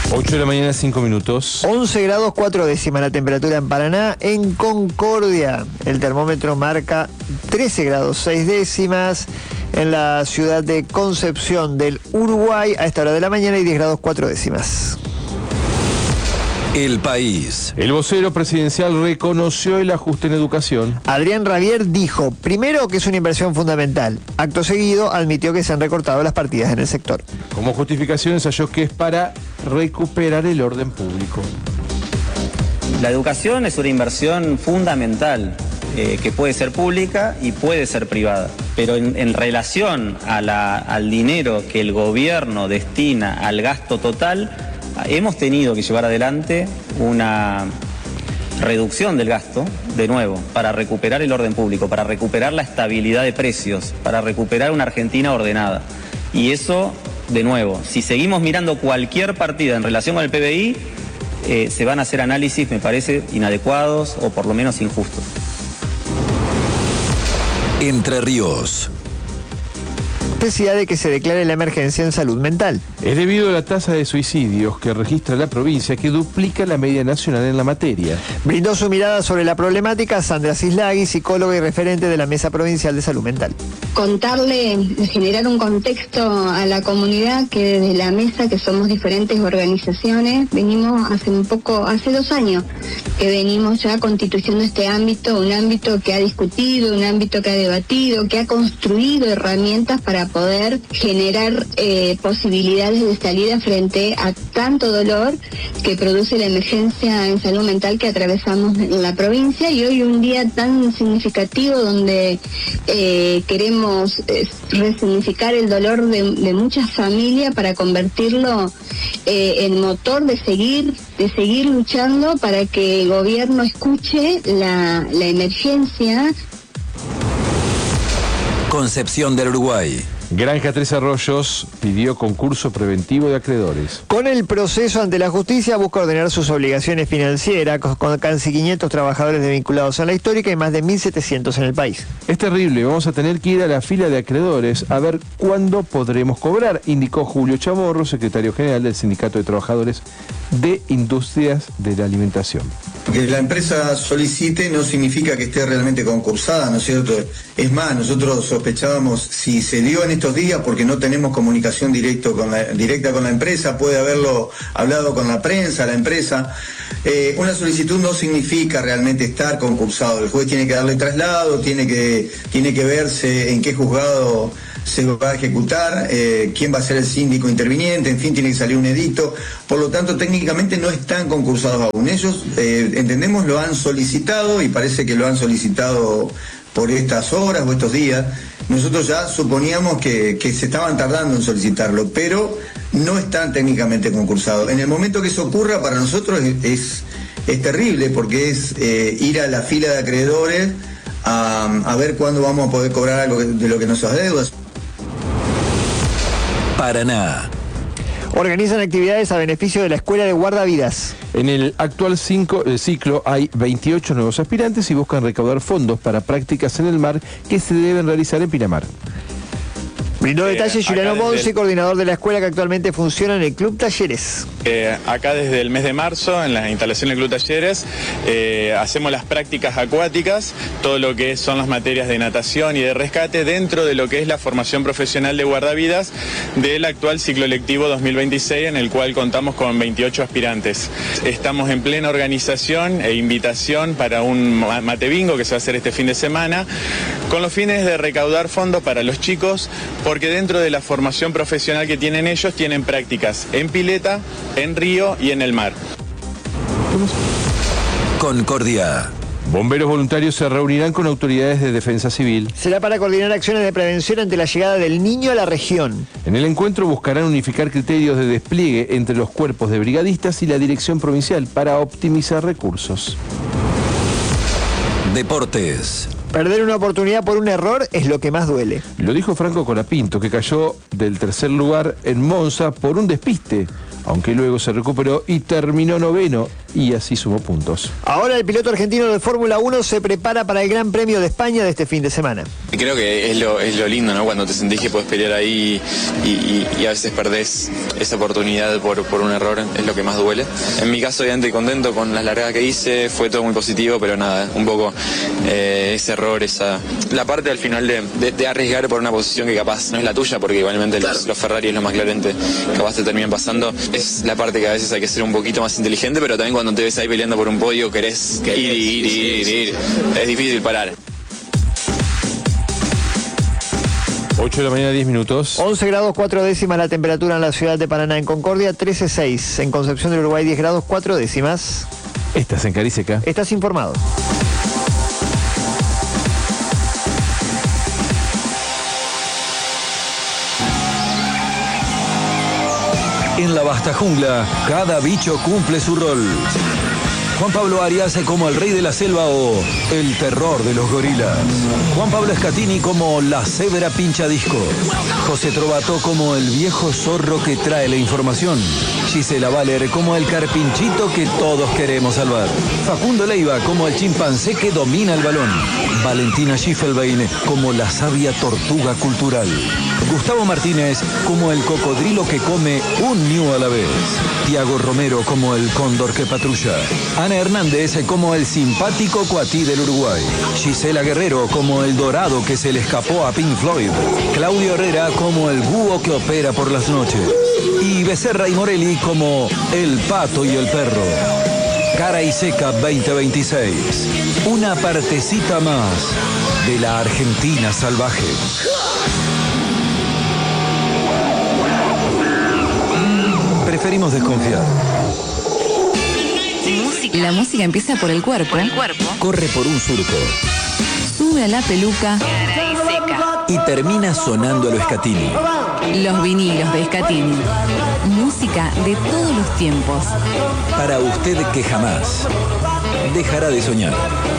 8 de la mañana, 5 minutos. 11 grados 4 décimas la temperatura en Paraná. En Concordia, el termómetro marca 13 grados 6 décimas. En la ciudad de Concepción del Uruguay, a esta hora de la mañana, hay 10 grados 4 décimas. El País. El vocero presidencial reconoció el ajuste en educación. Adrián Rabier dijo, primero, que es una inversión fundamental. Acto seguido, admitió que se han recortado las partidas en el sector. Como justificación ensayó que es para recuperar el orden público. La educación es una inversión fundamental, que puede ser pública y puede ser privada. Pero en relación al dinero que el gobierno destina al gasto total, hemos tenido que llevar adelante una reducción del gasto, de nuevo, para recuperar el orden público, para recuperar la estabilidad de precios, para recuperar una Argentina ordenada. Y eso, de nuevo, si seguimos mirando cualquier partida en relación con el PBI, se van a hacer análisis, me parece, inadecuados o por lo menos injustos. Entre Ríos. Necesidad de que se declare la emergencia en salud mental. Es debido a la tasa de suicidios que registra la provincia, que duplica la media nacional en la materia. Brindó su mirada sobre la problemática Sandra Cislagui, psicóloga y referente de la Mesa Provincial de Salud Mental. Contarle, generar un contexto a la comunidad que desde la mesa, que somos diferentes organizaciones, venimos hace 2 años que venimos ya constituyendo este ámbito, un ámbito que ha discutido, un ámbito que ha debatido, que ha construido herramientas para poder generar posibilidades de salida frente a tanto dolor que produce la emergencia en salud mental que atravesamos en la provincia, y hoy un día tan significativo donde queremos resignificar el dolor de muchas familias para convertirlo en motor de seguir luchando para que el gobierno escuche la emergencia. Concepción del Uruguay. Granja Tres Arroyos pidió concurso preventivo de acreedores. Con el proceso ante la justicia busca ordenar sus obligaciones financieras con casi 500 trabajadores vinculados a la histórica y más de 1.700 en el país. Es terrible, vamos a tener que ir a la fila de acreedores a ver cuándo podremos cobrar, indicó Julio Chamorro, secretario general del Sindicato de Trabajadores de Industrias de la Alimentación. Que la empresa solicite no significa que esté realmente concursada, ¿no es cierto? Es más, nosotros sospechábamos si se dio en estos días porque no tenemos comunicación directa con la empresa, puede haberlo hablado con la prensa, la empresa. Una solicitud no significa realmente estar concursado. El juez tiene que darle traslado, tiene que verse en qué juzgado se va a ejecutar, quién va a ser el síndico interviniente, en fin, tiene que salir un edicto. Por lo tanto, técnicamente no están concursados aún. Ellos, entendemos, lo han solicitado y parece que lo han solicitado por estas horas o estos días. Nosotros ya suponíamos que se estaban tardando en solicitarlo, pero no están técnicamente concursados. En el momento que eso ocurra, para nosotros es terrible, porque es ir a la fila de acreedores a ver cuándo vamos a poder cobrar algo de lo que nos adeuda. Paraná. Organizan actividades a beneficio de la Escuela de Guardavidas. En el actual ciclo hay 28 nuevos aspirantes y buscan recaudar fondos para prácticas en el mar que se deben realizar en Pinamar. Brindó detalles Juliano Monsi, coordinador de la escuela que actualmente funciona en el Club Talleres. Acá desde el mes de marzo, en las instalaciones del Club Talleres, hacemos las prácticas acuáticas, todo lo que son las materias de natación y de rescate dentro de lo que es la formación profesional de guardavidas del actual ciclo lectivo 2026, en el cual contamos con 28 aspirantes. Estamos en plena organización e invitación para un mate bingo que se va a hacer este fin de semana, con los fines de recaudar fondos para los chicos, porque dentro de la formación profesional que tienen ellos, tienen prácticas en pileta, en río y en el mar. Concordia. Bomberos voluntarios se reunirán con autoridades de defensa civil. Será para coordinar acciones de prevención ante la llegada del niño a la región. En el encuentro buscarán unificar criterios de despliegue entre los cuerpos de brigadistas y la dirección provincial para optimizar recursos. Deportes. Perder una oportunidad por un error es lo que más duele. Lo dijo Franco Colapinto, que cayó del tercer lugar en Monza por un despiste, aunque luego se recuperó y terminó noveno y así sumó puntos. Ahora el piloto argentino de Fórmula 1 se prepara para el Gran Premio de España de este fin de semana. Creo que es lo lindo, ¿no? Cuando te sentís que podés pelear ahí y a veces perdés esa oportunidad por un error, es lo que más duele. En mi caso, obviamente contento con las largadas que hice, fue todo muy positivo, pero nada, un poco ese error, la parte al final de arriesgar por una posición que capaz no es la tuya, porque igualmente los Ferrari es lo más claramente capaz te terminan pasando, es la parte que a veces hay que ser un poquito más inteligente, pero también cuando te ves ahí peleando por un podio querés ir. Es difícil parar. 8 de la mañana, 10 minutos. 11 grados 4 décimas la temperatura en la ciudad de Paraná. En Concordia 13,6. En Concepción del Uruguay 10 grados 4 décimas. Estás en Cariseca. Estás informado. En la vasta jungla, cada bicho cumple su rol. Juan Pablo Arias como el rey de la selva o el terror de los gorilas. Juan Pablo Scatini como la cebra pincha disco. José Trovato como el viejo zorro que trae la información. Gisela Valer como el carpinchito que todos queremos salvar. Facundo Leiva como el chimpancé que domina el balón. Valentina Schiffelbein como la sabia tortuga cultural. Gustavo Martínez como el cocodrilo que come un ñu a la vez. Tiago Romero como el cóndor que patrulla. Ana Hernández como el simpático cuatí del Uruguay. Gisela Guerrero como el dorado que se le escapó a Pink Floyd. Claudio Herrera como el búho que opera por las noches. Y Becerra y Morelli como el pato y el perro. Cara y Seca 2026. Una partecita más de la Argentina salvaje. Preferimos desconfiar. La música empieza por el cuerpo. Corre por un surco. Sube a la peluca. Y termina sonando a lo Scatini. Los vinilos de Scatini. Música de todos los tiempos. Para usted que jamás dejará de soñar.